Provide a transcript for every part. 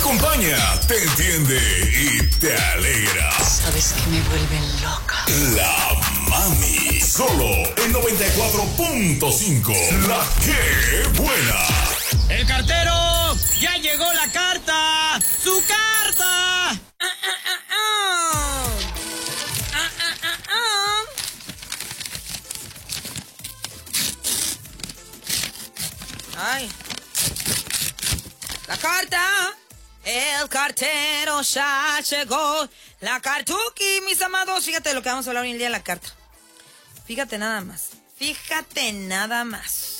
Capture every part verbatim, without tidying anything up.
acompaña, te entiende y te alegra. ¿Sabes qué me vuelve loca? La Mami. Solo en noventa y cuatro punto cinco. La que buena. ¡El cartero! ¡Ya llegó la carta! ¡Su carta! ¡Ah, ah, ah, ah! ¡Ah, ah, ah, ah! ¡Ay! ¡La carta! El cartero ya llegó. La cartuki, mis amados. Fíjate lo que vamos a hablar hoy en el día de la carta. Fíjate nada más. Fíjate nada más.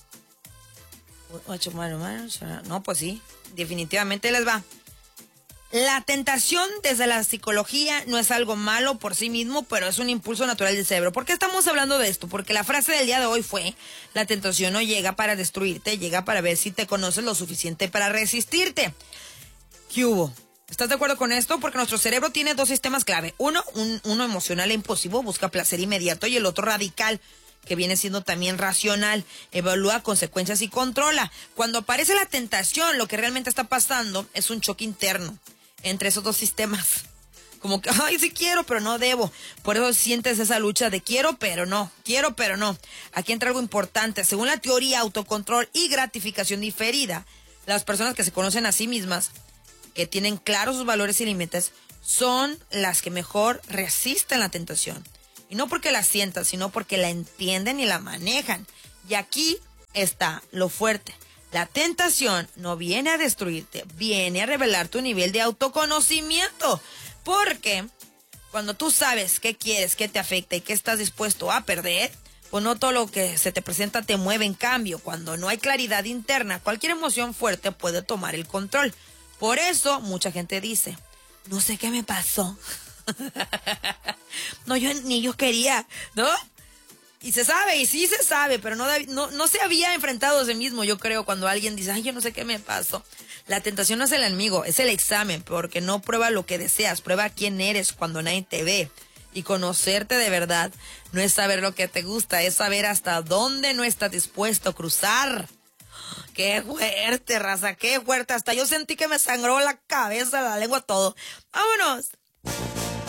Ocho, bueno, bueno, no, pues sí, definitivamente les va. La tentación desde la psicología no es algo malo por sí mismo, pero es un impulso natural del cerebro. ¿Por qué estamos hablando de esto? Porque la frase del día de hoy fue: la tentación no llega para destruirte, llega para ver si te conoces lo suficiente para resistirte. ¿Qué hubo? ¿Estás de acuerdo con esto? Porque nuestro cerebro tiene dos sistemas clave. Uno, un, uno emocional e impulsivo, busca placer inmediato, y el otro radical, que viene siendo también racional, evalúa consecuencias y controla. Cuando aparece la tentación, lo que realmente está pasando es un choque interno entre esos dos sistemas. Como que, ay, sí quiero, pero no debo. Por eso sientes esa lucha de quiero, pero no, quiero, pero no. Aquí entra algo importante. Según la teoría autocontrol y gratificación diferida, las personas que se conocen a sí mismas, que tienen claros sus valores y límites, son las que mejor resisten la tentación. Y no porque la sientan, sino porque la entienden y la manejan. Y aquí está lo fuerte. La tentación no viene a destruirte, viene a revelar tu nivel de autoconocimiento. Porque cuando tú sabes qué quieres, qué te afecta y qué estás dispuesto a perder, pues no todo lo que se te presenta te mueve. En cambio, cuando no hay claridad interna, cualquier emoción fuerte puede tomar el control. Por eso mucha gente dice, no sé qué me pasó. No, yo ni yo quería, ¿no? Y se sabe, y sí se sabe, pero no, no, no se había enfrentado a sí mismo, yo creo, cuando alguien dice, ay, yo no sé qué me pasó. La tentación no es el enemigo, es el examen, porque no prueba lo que deseas, prueba quién eres cuando nadie te ve. Y conocerte de verdad no es saber lo que te gusta, es saber hasta dónde no estás dispuesto a cruzar. Qué fuerte, raza, qué fuerte. Hasta yo sentí que me sangró la cabeza, la lengua, todo. ¡Vámonos!